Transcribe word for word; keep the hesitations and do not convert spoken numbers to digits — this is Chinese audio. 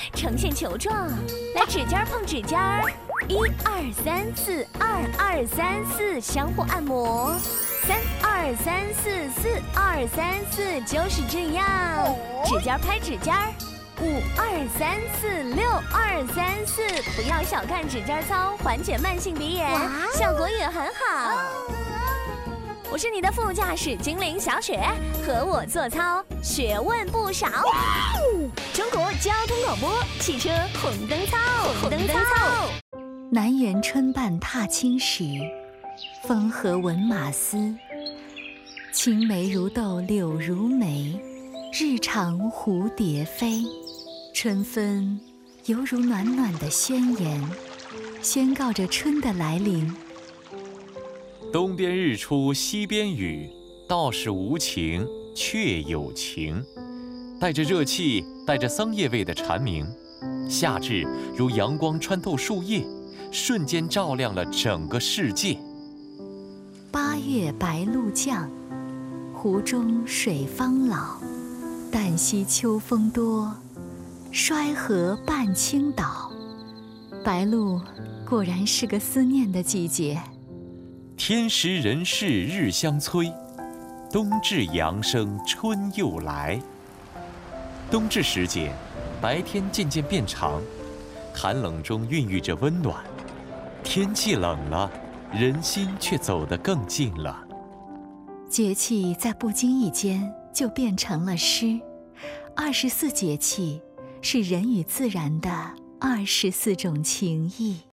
呈现球状。来，指尖碰指尖，一二三四，二二三四，相互按摩。三二三四，四二三四，就是这样。指尖拍指尖。五二三四，六二三四，不要小看指尖操，缓解慢性鼻炎，效果也很好。我是你的副驾驶精灵小雪，和我做操，学问不少。中国交通广播汽车红灯操，红灯操。 南园春半踏青时，风和闻马嘶。青梅如豆柳如眉，日长蝴蝶飞。春分犹如暖暖的宣言，宣告着春的来临。 东边日出西边雨，道是无晴却有晴。带着热气，带着桑叶味的蝉鸣，夏至如阳光穿透树叶，瞬间照亮了整个世界。 八月白露降，湖中水方老。旦夕秋风多，衰河半倾倒。白露果然是个思念的季节。 天时人事日相催，冬至阳生春又来。冬至时节，白天渐渐变长，寒冷中孕育着温暖。天气冷了，人心却走得更近了。 节气在不经意间就变成了诗。二十四节气是人与自然的二十四种情谊。